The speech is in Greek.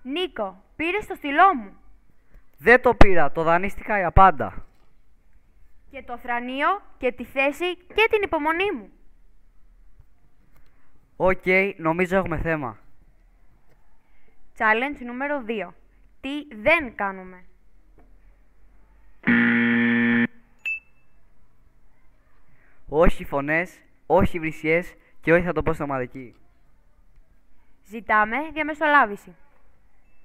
Νίκο, πήρες το στυλό μου. Δεν το πήρα, το δανείστηκα για πάντα. Και το θρανίο και τη θέση και την υπομονή μου. Οκ, νομίζω έχουμε θέμα. Challenge νούμερο 2. Τι δεν κάνουμε. Όχι φωνές, όχι βρισιές και όχι θα το πω στα ομαδική. Ζητάμε διαμεσολάβηση.